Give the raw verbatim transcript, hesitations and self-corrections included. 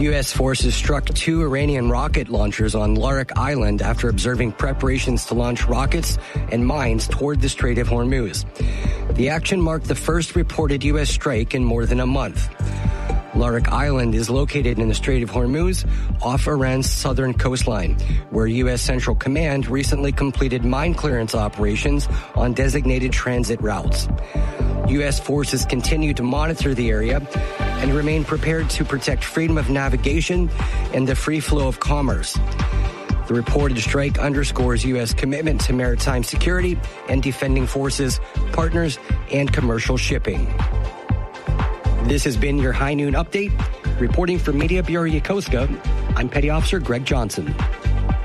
U S forces struck two Iranian rocket launchers on Larak Island after observing preparations to launch rockets and mines toward the Strait of Hormuz. The action marked the first reported U S strike in more than a month. Larak Island is located in the Strait of Hormuz off Iran's southern coastline, where U S Central Command recently completed mine clearance operations on designated transit routes. U S forces continue to monitor the area and remain prepared to protect freedom of navigation and the free flow of commerce. The reported strike underscores U S commitment to maritime security and defending forces, partners, and commercial shipping. This has been your High Noon Update. Reporting for Media Bureau Yokosuka, I'm Petty Officer Greg Johnson.